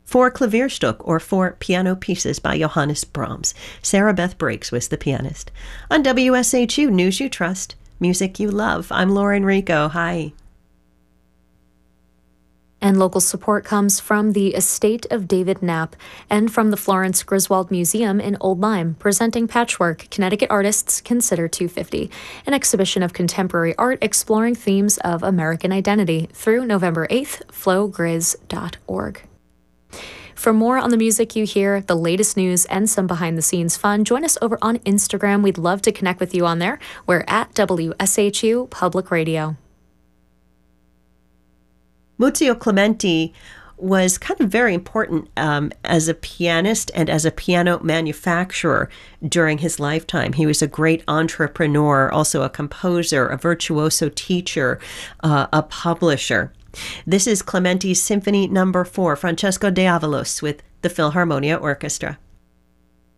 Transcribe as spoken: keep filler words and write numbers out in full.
Four Klavierstück, or Four Piano Pieces by Johannes Brahms. Sarah Beth Breaks was the pianist. On W S H U, News You Trust, Music You Love. I'm Lauren Rico. Hi. And local support comes from the estate of David Knapp and from the Florence Griswold Museum in Old Lyme, presenting Patchwork, Connecticut Artists Consider two fifty, an exhibition of contemporary art exploring themes of American identity through November eighth, flow grizz dot org. For more on the music you hear, the latest news, and some behind-the-scenes fun, join us over on Instagram. We'd love to connect with you on there. We're at W S H U Public Radio. Muzio Clementi was kind of very important um, as a pianist and as a piano manufacturer during his lifetime. He was a great entrepreneur, also a composer, a virtuoso teacher, uh, a publisher. This is Clementi's Symphony Number Four, Francesco de Avalos with the Philharmonia Orchestra.